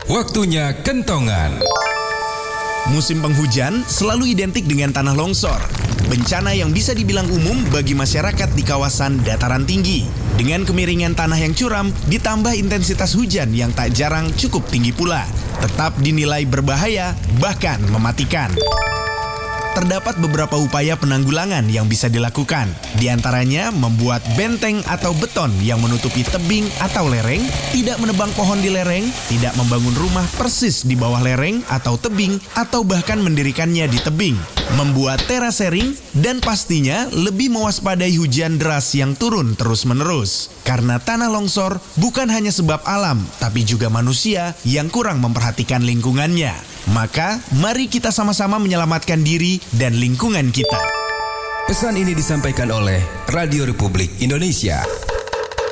Waktunya kentongan. Musim penghujan selalu identik dengan tanah longsor, bencana yang bisa dibilang umum bagi masyarakat di kawasan dataran tinggi. Dengan kemiringan tanah yang curam, ditambah intensitas hujan yang tak jarang cukup tinggi pula, tetap dinilai berbahaya, bahkan mematikan. Terdapat beberapa upaya penanggulangan yang bisa dilakukan. Di antaranya membuat benteng atau beton yang menutupi tebing atau lereng, tidak menebang pohon di lereng, tidak membangun rumah persis di bawah lereng atau tebing, atau bahkan mendirikannya di tebing. Membuat terasering, dan pastinya lebih mewaspadai hujan deras yang turun terus-menerus. Karena tanah longsor bukan hanya sebab alam, tapi juga manusia yang kurang memperhatikan lingkungannya. Maka, mari kita sama-sama menyelamatkan diri dan lingkungan kita. Pesan ini disampaikan oleh Radio Republik Indonesia.